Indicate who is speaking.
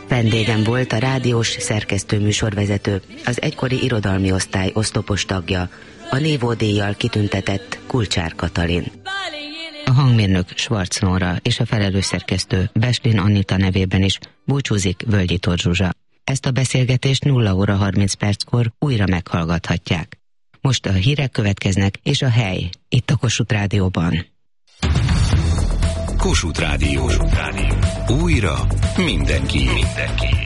Speaker 1: Vendégem volt a rádiós szerkesztő műsorvezető, az egykori irodalmi osztály oszlopos tagja, a Névó-díjjal kitüntetett Kulcsár Katalin. A hangmérnök Schwarz Nóra és a felelős szerkesztő Beslin Anita nevében is búcsúzik Völgyi Tóth Zsuzsa. Ezt a beszélgetést 0 óra 30 perckor újra meghallgathatják. Most a hírek következnek, és a hely itt a Kossuth Rádióban.
Speaker 2: Kossuth Rádió. Újra mindenki.